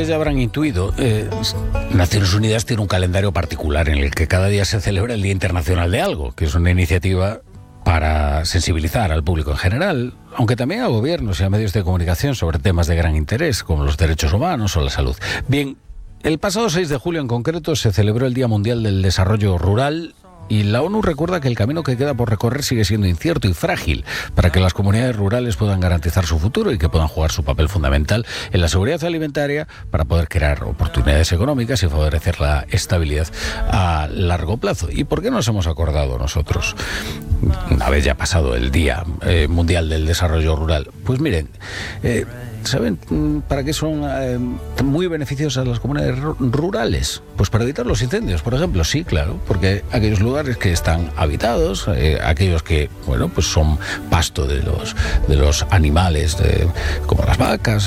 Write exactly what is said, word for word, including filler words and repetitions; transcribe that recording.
ustedes ya habrán intuido, eh, Naciones Unidas tiene un calendario particular en el que cada día se celebra el Día Internacional de algo, que es una iniciativa para sensibilizar al público en general, aunque también a gobiernos y a medios de comunicación sobre temas de gran interés, como los derechos humanos o la salud. Bien, el pasado seis de julio en concreto se celebró el Día Mundial del Desarrollo Rural, y la ONU recuerda que el camino que queda por recorrer sigue siendo incierto y frágil para que las comunidades rurales puedan garantizar su futuro y que puedan jugar su papel fundamental en la seguridad alimentaria para poder crear oportunidades económicas y favorecer la estabilidad a largo plazo. ¿Y por qué nos hemos acordado nosotros, una vez ya pasado el Día eh, Mundial del Desarrollo Rural? Pues miren, eh, ¿saben para qué son eh, muy beneficiosas las comunidades rurales? Pues para evitar los incendios, por ejemplo. Sí, claro, porque aquellos lugares que están habitados, eh, aquellos que, bueno, pues son pasto de los, de los animales, de, como las vacas,